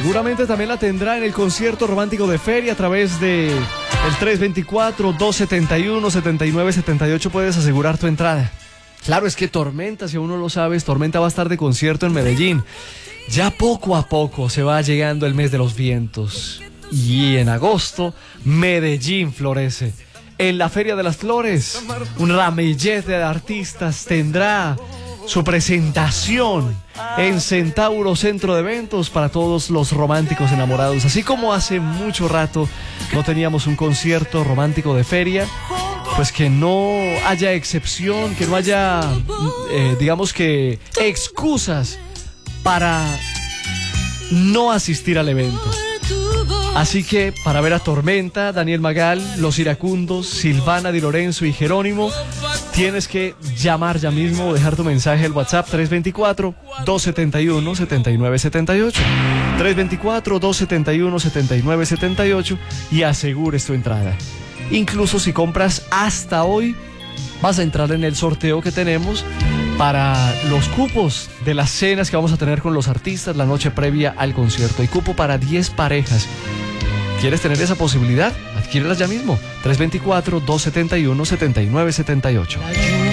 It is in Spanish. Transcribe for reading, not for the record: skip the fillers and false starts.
Seguramente también la tendrá en el concierto romántico de Feria a través de el 324-271-7978. Puedes asegurar tu entrada. Claro, es que Tormenta, si aún no lo sabes, Tormenta va a estar de concierto en Medellín. Ya poco a poco se va llegando el mes de los vientos. Y en agosto, Medellín florece. En la Feria de las Flores, un ramillete de artistas tendrá su presentación en Centauro Centro de Eventos para todos los románticos enamorados. Así como hace mucho rato no teníamos un concierto romántico de feria, pues que no haya excepción, que no haya, digamos que, excusas para no asistir al evento. Así que para ver a Tormenta, Daniel Magal, Los Iracundos, Silvana Di Lorenzo y Jerónimo, tienes que llamar ya mismo o dejar tu mensaje al WhatsApp 324-271-7978. 324-271-7978 y asegures tu entrada. Incluso si compras hasta hoy, vas a entrar en el sorteo que tenemos para los cupos de las cenas que vamos a tener con los artistas la noche previa al concierto. Hay cupo para 10 parejas. ¿Quieres tener esa posibilidad? Adquiérelas ya mismo. 324-271-7978.